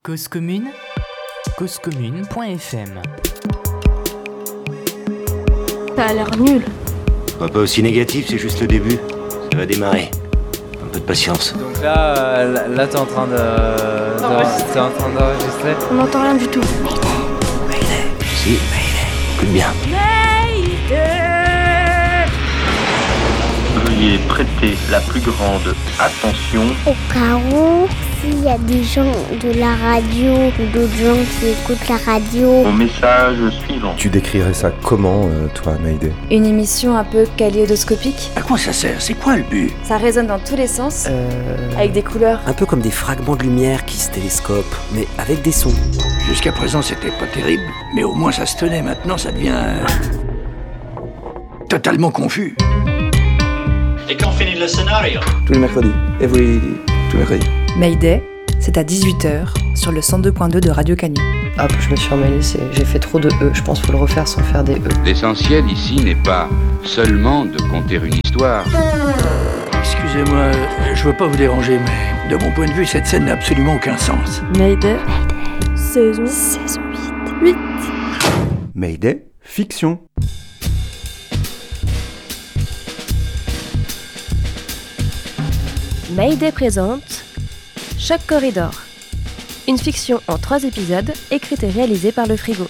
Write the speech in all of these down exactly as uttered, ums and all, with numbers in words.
Cause commune, cause commune point f m. Ça a l'air nul. Pas, pas aussi négatif, c'est juste le début. Ça va démarrer. Un peu de patience. Donc là, euh, là, là t'es en train de, de t'es en train d'enregistrer. On n'entend rien du tout. Si, écoute bien. Veuillez prêter la plus grande attention au cas où, s'il y a des gens de la radio ou d'autres gens qui écoutent la radio, au message suivant. Tu décrirais ça comment, euh, toi, Mayday ? Une émission un peu kaléidoscopique. À quoi ça sert ? C'est quoi le but ? Ça résonne dans tous les sens, euh... avec des couleurs. Un peu comme des fragments de lumière qui se télescopent, mais avec des sons. Jusqu'à présent, c'était pas terrible, mais au moins ça se tenait. Maintenant, ça devient... Euh... totalement confus. Et quand finit le scénario ? Tous les mercredis. Every... Tous les mercredis. Mayday, c'est à dix-huit heures sur le cent deux point deux de Radio Canu. Hop, je me suis emmêlée, c'est... j'ai fait trop de E, je pense qu'il faut le refaire sans faire des E. L'essentiel ici n'est pas seulement de conter une histoire. Excusez-moi, je veux pas vous déranger, mais de mon point de vue, cette scène n'a absolument aucun sens. Mayday, saison, saison huit. huit. Mayday, fiction. Mayday présente Choc Corridor, une fiction en trois épisodes écrite et réalisée par Le Frigo.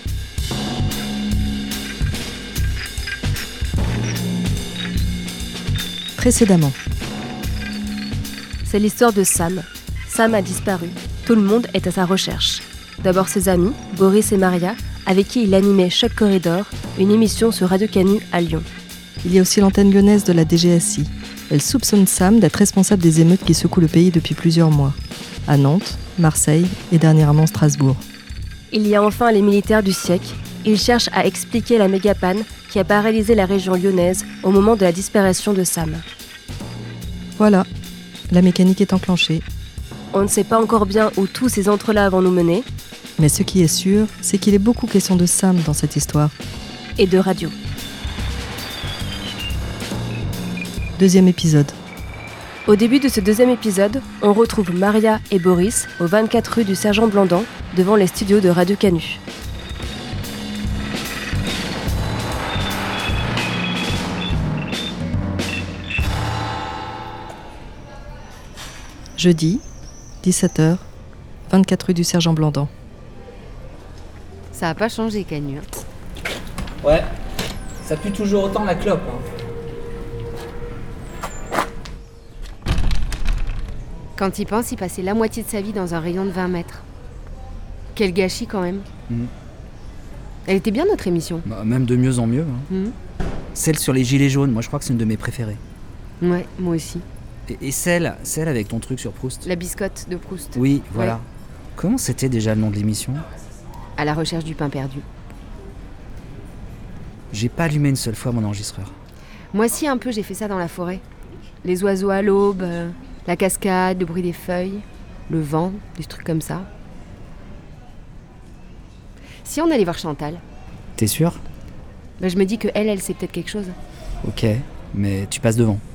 Précédemment. C'est l'histoire de Sam. Sam a disparu. Tout le monde est à sa recherche. D'abord ses amis, Boris et Maria, avec qui il animait Choc Corridor, une émission sur Radio Canu à Lyon. Il y a aussi l'antenne lyonnaise de la D G S I. Elle soupçonne Sam d'être responsable des émeutes qui secouent le pays depuis plusieurs mois. À Nantes, Marseille et dernièrement Strasbourg. Il y a enfin les militaires du siècle. Ils cherchent à expliquer la mégapanne qui a paralysé la région lyonnaise au moment de la disparition de Sam. Voilà, la mécanique est enclenchée. On ne sait pas encore bien où tous ces entrelacs vont nous mener. Mais ce qui est sûr, c'est qu'il est beaucoup question de Sam dans cette histoire. Et de radio. Deuxième épisode. Au début de ce deuxième épisode, on retrouve Maria et Boris au vingt-quatre rue du Sergent Blandan, devant les studios de Radio Canu. Jeudi, dix-sept heures, vingt-quatre rue du Sergent Blandan. Ça a pas changé, Canu. Ouais, ça pue toujours autant la clope. Hein. Quand il pense, il passait la moitié de sa vie dans un rayon de vingt mètres. Quel gâchis quand même. Mmh. Elle était bien notre émission. Bah, même de mieux en mieux. Hein. Mmh. Celle sur les gilets jaunes, moi je crois que c'est une de mes préférées. Ouais, moi aussi. Et, et celle, celle avec ton truc sur Proust. La biscotte de Proust. Oui, voilà. Ouais. Comment c'était déjà le nom de l'émission ? À la recherche du pain perdu. J'ai pas allumé une seule fois mon enregistreur. Moi si un peu, j'ai fait ça dans la forêt. Les oiseaux à l'aube... Euh... La cascade, le bruit des feuilles, le vent, des trucs comme ça. Si on allait voir Chantal. T'es sûre ? Bah, je me dis que elle, elle sait peut-être quelque chose. Ok, mais tu passes devant.